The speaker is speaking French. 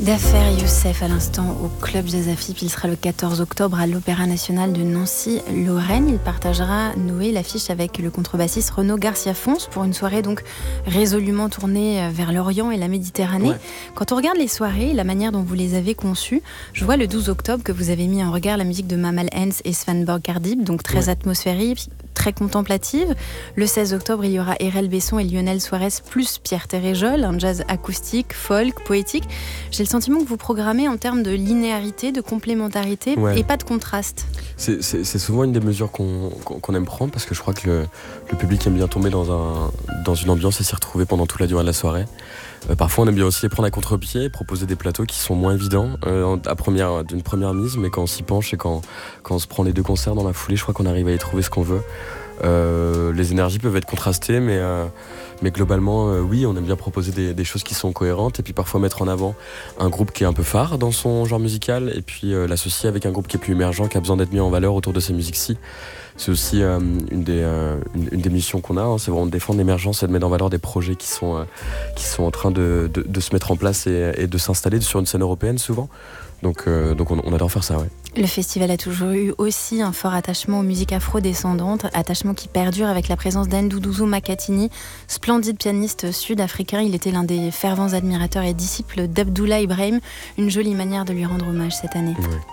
D'affaires Youssef à l'instant au Club Jazz Afip. Il sera le 14 octobre à l'Opéra National de Nancy-Lorraine. Il partagera Noé l'affiche avec le contrebassiste Renaud Garcia-Fons pour une soirée donc résolument tournée vers l'Orient et la Méditerranée. Ouais. Quand on regarde les soirées, la manière dont vous les avez conçues, je vois le 12 octobre que vous avez mis en regard la musique de Mamal Hens et Svanborg Kardib, donc très atmosphérique, très contemplative. Le 16 octobre, il y aura Erel Besson et Lionel Suarez plus Pierre Téréjol, un jazz acoustique, folk, poétique. J'ai le sentiment que vous programmez en termes de linéarité, de complémentarité et pas de contraste. C'est souvent une des mesures qu'on aime prendre parce que je crois que le public aime bien tomber dans une ambiance et s'y retrouver pendant toute la durée de la soirée. Parfois on aime bien aussi les prendre à contre-pied, proposer des plateaux qui sont moins évidents d'une première mise, mais quand on s'y penche et quand on se prend les deux concerts dans la foulée, je crois qu'on arrive à y trouver ce qu'on veut. Les énergies peuvent être contrastées, mais globalement, oui, on aime bien proposer des choses qui sont cohérentes et puis parfois mettre en avant un groupe qui est un peu phare dans son genre musical et puis l'associer avec un groupe qui est plus émergent, qui a besoin d'être mis en valeur autour de ces musiques-ci. C'est aussi une des missions qu'on a, c'est vraiment de défendre l'émergence et de mettre en valeur des projets qui sont en train de se mettre en place et de s'installer sur une scène européenne souvent. Donc on adore faire ça, ouais. Le festival a toujours eu aussi un fort attachement aux musiques afro-descendantes, attachement qui perdure avec la présence d'Nduduzo Makatini, splendide pianiste sud-africain. Il était l'un des fervents admirateurs et disciples d'Abdoullah Ibrahim. Une jolie manière de lui rendre hommage cette année. Ouais.